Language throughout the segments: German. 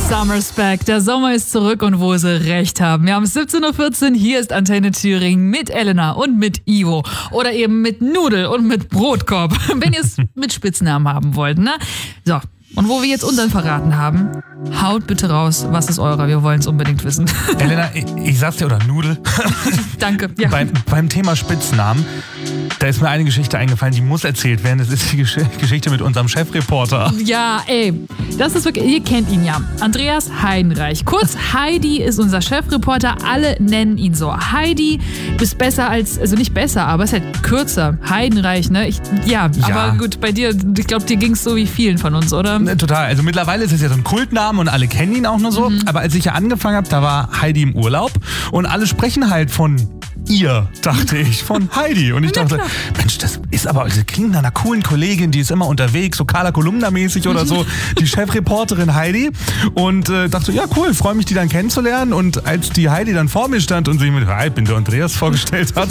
Summer's back. Der Sommer ist zurück und wo sie recht haben. Wir haben 17.14 Uhr, hier ist Antenne Thüringen mit Elena und mit Ivo. Oder eben mit Nudel und mit Brotkorb, wenn ihr es mit Spitznamen haben wollt, ne? So, und wo wir jetzt unseren verraten haben, haut bitte raus, was ist eurer? Wir wollen es unbedingt wissen. Elena, ich sag's dir, oder Nudel. Danke. Ja. Beim Thema Spitznamen, da ist mir eine Geschichte eingefallen, die muss erzählt werden. Das ist die Geschichte mit unserem Chefreporter. Ja, das ist wirklich, ihr kennt ihn ja. Andreas Heidenreich. Kurz, Heidi ist unser Chefreporter. Alle nennen ihn so. Heidi ist besser als, also nicht besser, aber ist halt kürzer. Heidenreich, ne? Ja, aber gut, bei dir, ich glaube, dir ging's so wie vielen von uns, oder? Total. Also mittlerweile ist es ja so ein Kultname und alle kennen ihn auch nur so. Aber als ich ja angefangen habe, da war Heidi im Urlaub und alle sprechen halt von ihr, dachte ich, von Heidi. Und ich dachte, Mensch, das klingt nach einer coolen Kollegin, die ist immer unterwegs, so Carla Kolumna-mäßig oder so, die Chefreporterin Heidi. Und dachte, ja cool, freue mich, die dann kennenzulernen. Und als die Heidi dann vor mir stand und sich mit "Hi, bin der Andreas" vorgestellt hat,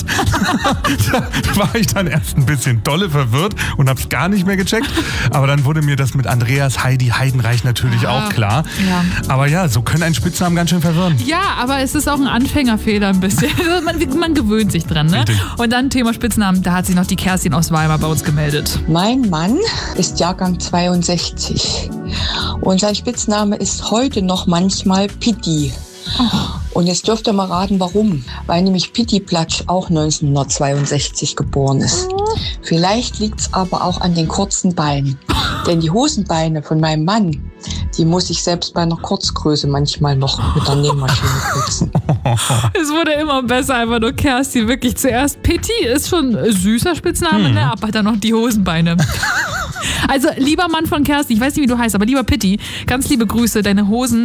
da war ich dann erst ein bisschen dolle verwirrt und hab's gar nicht mehr gecheckt. Aber dann wurde mir das mit Andreas, Heidi, Heidenreich natürlich auch klar. Ja. Aber ja, so können einen Spitznamen ganz schön verwirren. Ja, aber es ist auch ein Anfängerfehler ein bisschen. Man gewöhnt sich dran, ne? Richtig. Und dann Thema Spitznamen, da hat sich noch die Kerstin aus Weimar bei uns gemeldet. Mein Mann ist Jahrgang 62 und sein Spitzname ist heute noch manchmal Pitti. Und jetzt dürft ihr mal raten, warum. Weil nämlich Pitti Platsch auch 1962 geboren ist. Vielleicht liegt es aber auch an den kurzen Beinen. Denn die Hosenbeine von meinem Mann, die muss ich selbst bei einer Kurzgröße manchmal noch mit der Nähmaschine putzen. Es wurde immer besser, einfach nur Kerstin. Wirklich zuerst Pitti ist schon ein süßer Spitzname, ne? Aber dann noch die Hosenbeine. Also, lieber Mann von Kerstin, ich weiß nicht, wie du heißt, aber lieber Pitti, ganz liebe Grüße, deine Hosen